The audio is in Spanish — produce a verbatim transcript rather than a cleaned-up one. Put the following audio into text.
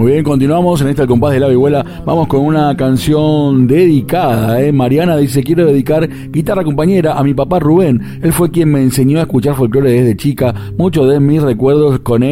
Muy bien, continuamos en esta El Compás de la Vihuela. Vamos con una canción dedicada, ¿eh? Mariana dice: quiero dedicar Guitarra Compañera a mi papá Rubén. Él fue quien me enseñó a escuchar folclore desde chica. Muchos de mis recuerdos con él